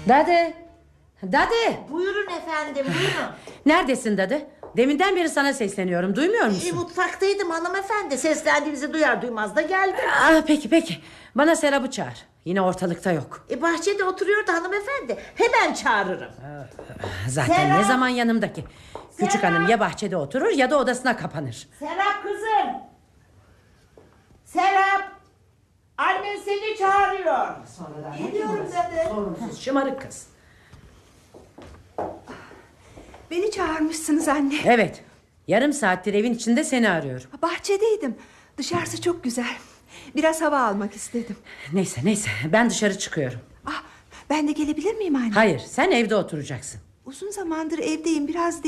Dadı. Dadı. Buyurun efendim, buyurun. Neredesin Dadı? Deminden beri sana sesleniyorum, duymuyor musun? Mutfaktaydım hanımefendi. Seslendiğinizi duyar duymaz da geldim. Peki. Bana Serap'ı çağır. Yine ortalıkta yok. Bahçede oturuyordu hanımefendi. Hemen çağırırım. Zaten Serap! ne zaman yanımdaki. Küçük Serap! hanım ya bahçede oturur ya da odasına kapanır. Serap kızım. Serap. Annen seni çağırıyor. Geliyorum dedi. Sorumsuz, şımarık kız. Beni çağırmışsınız anne. Evet. Yarım saattir evin içinde seni arıyorum. Bahçedeydim. Dışarısı çok güzel. Biraz hava almak istedim. Neyse ben dışarı çıkıyorum. Ben de gelebilir miyim anne? Hayır, sen evde oturacaksın. Uzun zamandır evdeyim. Biraz